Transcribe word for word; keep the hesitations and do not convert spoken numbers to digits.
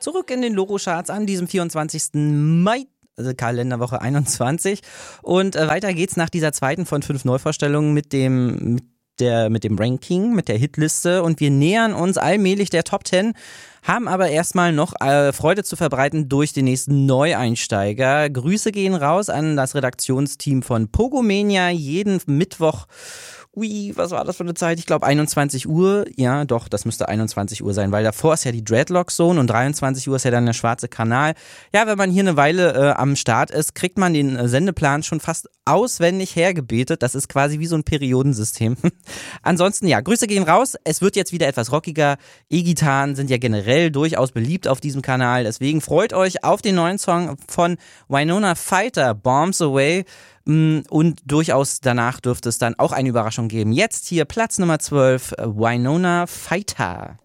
zurück in den Loro-Charts an diesem vierundzwanzigsten Mai. Also Kalenderwoche einundzwanzig. Und äh, weiter geht's nach dieser zweiten von fünf Neuvorstellungen mit dem, mit der, mit dem Ranking, mit der Hitliste. Und wir nähern uns allmählich der Top Ten, haben aber erstmal noch äh, Freude zu verbreiten durch den nächsten Neueinsteiger. Grüße gehen raus an das Redaktionsteam von Pogomania. Jeden Mittwoch, ui, was war das für eine Zeit? Ich glaube einundzwanzig Uhr. Ja, doch, das müsste einundzwanzig Uhr sein, weil davor ist ja die Dreadlock Zone und dreiundzwanzig Uhr ist ja dann der schwarze Kanal. Ja, wenn man hier eine Weile äh, am Start ist, kriegt man den äh, Sendeplan schon fast auswendig hergebetet. Das ist quasi wie so ein Periodensystem. Ansonsten, ja, Grüße gehen raus. Es wird jetzt wieder etwas rockiger. E-Gitarren sind ja generell durchaus beliebt auf diesem Kanal. Deswegen freut euch auf den neuen Song von Winona Fighter, Bombs Away. Und durchaus danach dürfte es dann auch eine Überraschung geben. Jetzt hier Platz Nummer zwölf, Winona Fighter.